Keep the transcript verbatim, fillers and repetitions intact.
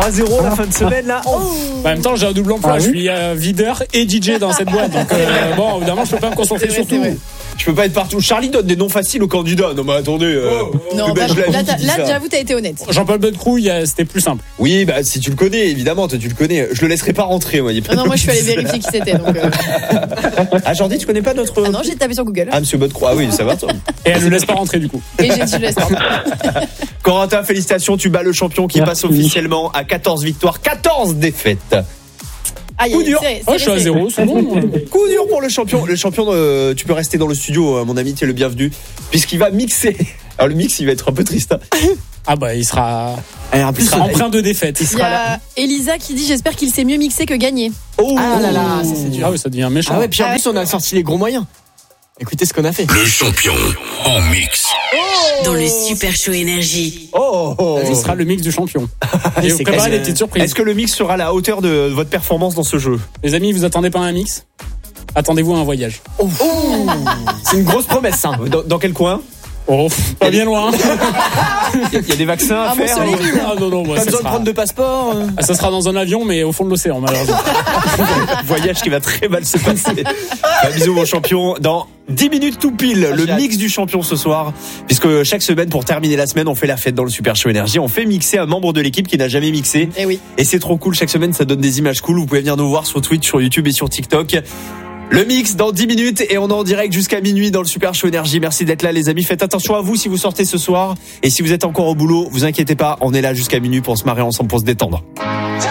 trois zéro la fin de semaine là. Oh. En même temps, j'ai un double emploi. Ah, je oui. suis euh, videur et D J dans cette boîte. Donc, euh, bon, évidemment, je peux pas me concentrer sur tout. Je peux pas être partout. Charlie donne des noms faciles aux candidats. Non mais attendez. Euh, Non, le bah, belge de la là, vie t'as- qui dit là, ça. j'avoue, t'as été honnête. Jean-Paul Beltrou, il y a- c'était plus simple. Oui, bah si tu le connais, évidemment, toi tu le connais. Je le laisserai pas rentrer, moi. Il y a pas Non, non, de moi, je suis allée doute. vérifier qui c'était. Donc, euh... Ah, Jordi, tu connais pas notre. Ah non, j'ai tapé sur Google. Ah, Monsieur Bodecroix, oui, ça va toi. Et elle ne laisse pas rentrer du coup. Et j'ai dit, je laisse pas. Corentin, félicitations, tu bats le champion qui Merci. passe officiellement à quatorze victoires, quatorze défaites. Aïe, Coup aïe, dur. c'est- Oh, je suis à c'est- zéro, c'est bon. Coup dur pour le champion. Le champion, euh, tu peux rester dans le studio, euh, mon ami, tu es le bienvenu, puisqu'il va mixer. Alors le mix, il va être un peu triste. Hein. Ah bah, il sera, Et en il plus, sera empreint de défaite. il Il y sera là. a Elisa qui dit j'espère qu'il sait mieux mixer que gagner. Oh, Ah là là, ça c'est dur. Ah oui, ça devient méchant. Ah ouais, puis en Ah plus on a sorti les gros moyens. Écoutez ce qu'on a fait. Le champion en mix. Dans le Super Show Énergie. oh, oh. Ce sera le mix du champion. Et vous C'est préparez quasi- des petites surprises. Est-ce que le mix sera à la hauteur de votre performance dans ce jeu? Les amis, vous attendez pas à un mix? Attendez-vous à un voyage. C'est une grosse promesse ça. Dans, dans quel coin? Oh, pas bien loin. Il y a des vaccins à Ah, bon, faire. sur les hein. villes. Ah non, non, moi, Pas ça besoin de sera, prendre de passeport. euh. ah, ça sera dans un avion, mais au fond de l'océan, malheureusement. Voyage qui va très mal se passer. Un bisou mon champion. Dans dix minutes tout pile, le mix du champion ce soir. Puisque chaque semaine, pour terminer la semaine, on fait la fête dans le Super Show Énergie. On fait mixer un membre de l'équipe qui n'a jamais mixé. Eh oui. Et c'est trop cool. Chaque semaine, ça donne des images cool. Vous pouvez venir nous voir sur Twitch, sur YouTube et sur TikTok. Le mix dans dix minutes et on est en direct jusqu'à minuit dans le Super Show Énergie. Merci d'être là les amis. Faites attention à vous si vous sortez ce soir. Et si vous êtes encore au boulot, vous inquiétez pas, on est là jusqu'à minuit pour se marrer ensemble, pour se détendre.